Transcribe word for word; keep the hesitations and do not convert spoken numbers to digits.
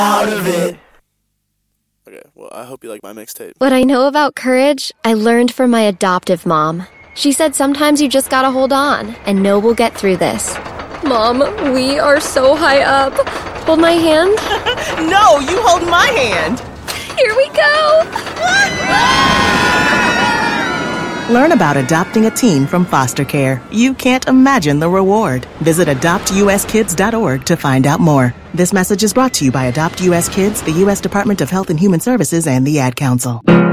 out of it. Okay, well, I hope you like my mixtape. What I know about courage, I learned from my adoptive mom. She said sometimes you just gotta hold on and know we'll get through this. Mom, we are so high up. Hold my hand. No, you hold my hand. Here we go. Learn about adopting a teen from foster care. You can't imagine the reward. Visit adopt u s kids dot org to find out more. This message is brought to you by Adopt U S Kids, the U S Department of Health and Human Services, and the Ad Council.